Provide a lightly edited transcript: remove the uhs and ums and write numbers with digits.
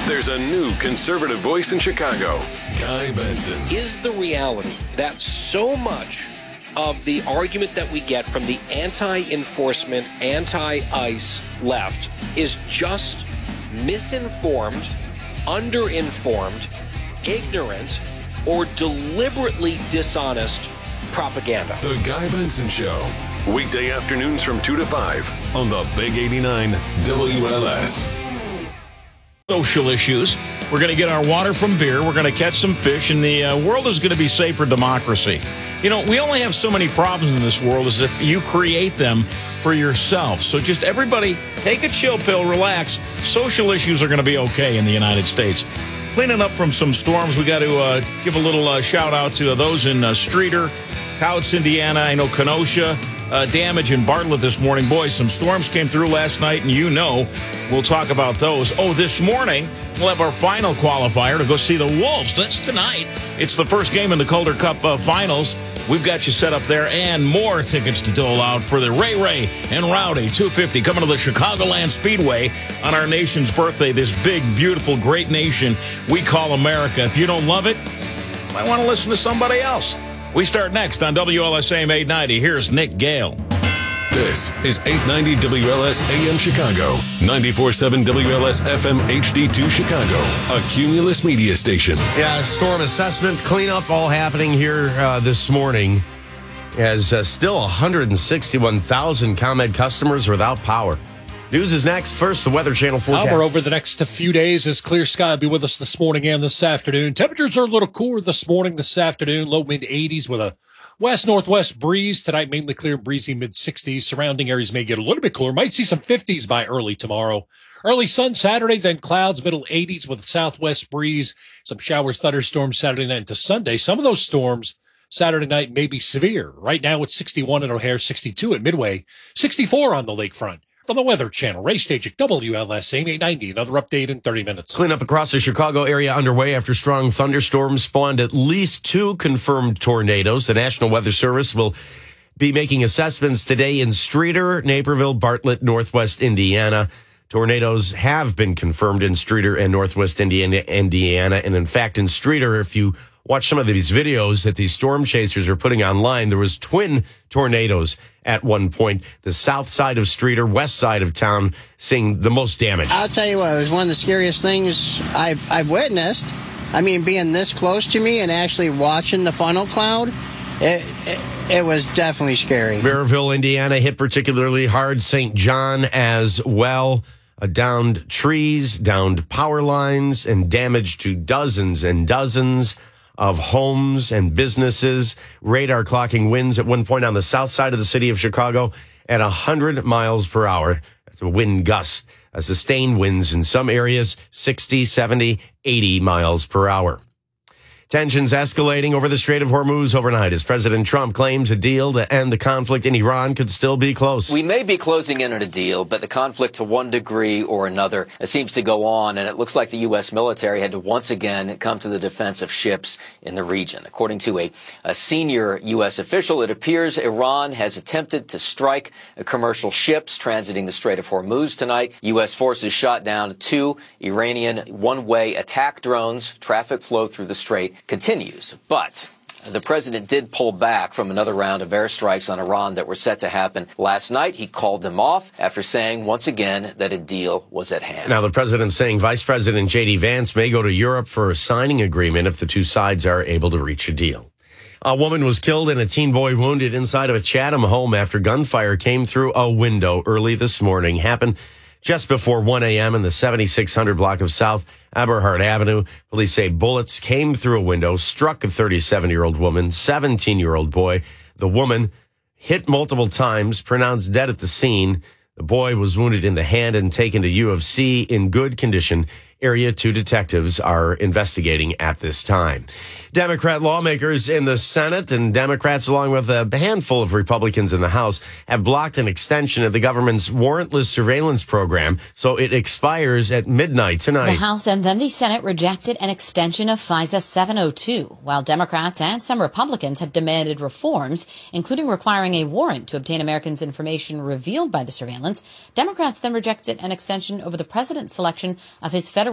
There's a new conservative voice in Chicago. Guy Benson. Is the reality that so much of the argument that we get from the anti-enforcement, anti-ICE left is just misinformed, underinformed, ignorant, or deliberately dishonest propaganda? The Guy Benson Show. Weekday afternoons from 2 to 5 on the Big 89 WLS. Social issues. We're going to get our water from beer. We're going to catch some fish, and the world is going to be safe for democracy. You know, we only have so many problems in this world as if you create them for yourself. So just everybody take a chill pill, relax. Social issues are going to be okay in the United States. Cleaning up from some storms, we got to give a little shout out to those in Streator, Cowits, Indiana. I know Kenosha. Damage in Bartlett this morning. Boys, some storms came through last night, and we'll talk about those. Oh, this morning, we'll have our final qualifier to go see the Wolves. That's tonight. It's the first game in the Calder Cup Finals. We've got you set up there, and more tickets to dole out for the Ray and Rowdy 250 coming to the Chicagoland Speedway on our nation's birthday, this big, beautiful, great nation we call America. If you don't love it, you might want to listen to somebody else. We start next on WLSAM 890. Here's Nick Gale. This is 890 WLS AM Chicago, 94.7 WLS FM HD2 Chicago, a Cumulus media station. Yeah, storm assessment, cleanup all happening here this morning as still 161,000 ComEd customers without power. News is next. First, the Weather Channel forecast. We're over the next few days as clear sky will be with us this morning and this afternoon. Temperatures are a little cooler this morning, this afternoon, low mid-80s with a west-northwest breeze. Tonight, mainly clear and breezy mid-60s. Surrounding areas may get a little bit cooler. Might see some 50s by early tomorrow. Early sun Saturday, then clouds, middle 80s with a southwest breeze. Some showers, thunderstorms Saturday night into Sunday. Some of those storms Saturday night may be severe. Right now, it's 61 at O'Hare, 62 at Midway, 64 on the lakefront. From the Weather Channel, Ray Stage at WLSAM 890. Another update in 30 minutes. Cleanup across the Chicago area underway after strong thunderstorms spawned at least 2 confirmed tornadoes. The National Weather Service will be making assessments today in Streator, Naperville, Bartlett, Northwest Indiana. Tornadoes have been confirmed in Streator and Northwest Indiana. And in fact, in Streator, if you watch some of these videos that these storm chasers are putting online, there was twin tornadoes at one point. The south side of Streator, west side of town, seeing the most damage. I'll tell you what, it was one of the scariest things I've witnessed. I mean, being this close to me and actually watching the funnel cloud, it was definitely scary. Maryville, Indiana hit particularly hard. St. John as well. Downed trees, downed power lines, and damage to dozens and dozens of homes and businesses. Radar clocking winds at one point on the south side of the city of Chicago at 100 miles per hour. That's a wind gust. Sustained winds in some areas, 60, 70, 80 miles per hour. Tensions escalating over the Strait of Hormuz overnight as President Trump claims a deal to end the conflict in Iran could still be close. We may be closing in on a deal, but the conflict to one degree or another seems to go on, and it looks like the U.S. military had to once again come to the defense of ships in the region. According to a senior U.S. official, it appears Iran has attempted to strike commercial ships transiting the Strait of Hormuz tonight. U.S. forces shot down 2 Iranian one-way attack drones. Traffic flow through the strait continues, but the president did pull back from another round of airstrikes on Iran that were set to happen last night. He called them off after saying once again that a deal was at hand. Now the president's saying Vice President J.D. Vance may go to Europe for a signing agreement if the two sides are able to reach a deal. A woman was killed and a teen boy wounded inside of a Chatham home after gunfire came through a window early this morning. Happened just before 1 a.m. in the 7600 block of South Eberhard Avenue. Police say bullets came through a window, struck a 37-year-old woman, 17-year-old boy. The woman hit multiple times, pronounced dead at the scene. The boy was wounded in the hand and taken to U of C in good condition. Area 2 detectives are investigating at this time. Democrat lawmakers in the Senate and Democrats, along with a handful of Republicans in the House, have blocked an extension of the government's warrantless surveillance program, so it expires at midnight tonight. The House and then the Senate rejected an extension of FISA 702, while Democrats and some Republicans have demanded reforms, including requiring a warrant to obtain Americans' information revealed by the surveillance. Democrats then rejected an extension over the president's selection of his federal